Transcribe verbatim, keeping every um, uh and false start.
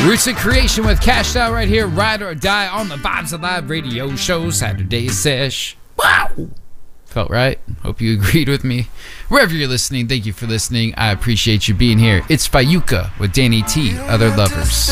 Roots and Creation with Cashed Out right here, Ride or Die on the Vibes Alive radio show, Saturday sesh. Wow! Felt right. Hope you agreed with me. Wherever you're listening, thank you for listening. I appreciate you being here. It's Fayuka with Danny T, Other Lovers.